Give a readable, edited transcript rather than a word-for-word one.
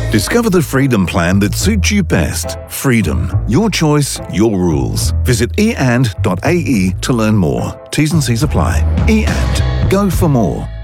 Discover the Freedom plan that suits you best. Freedom. Your choice, your rules. Visit eand.ae to learn more. T's and C's apply. eand. Go for more.